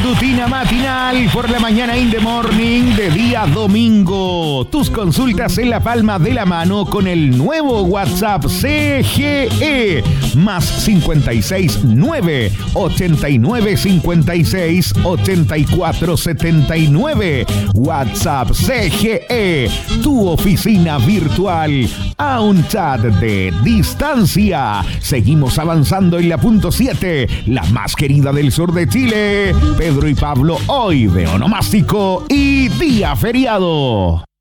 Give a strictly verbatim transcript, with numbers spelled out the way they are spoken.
Rutina matinal por la mañana in the morning de día domingo. Tus consultas en la palma de la mano con el nuevo WhatsApp C G E. Más cincuenta y seis nueve ochenta y nueve cincuenta y seis ochenta y cuatro setenta y nueve. WhatsApp C G E. Tu oficina virtual a un chat de distancia. Seguimos avanzando en la punto siete, la más querida del sur de Chile. Pedro y Pablo hoy de onomástico y día feriado.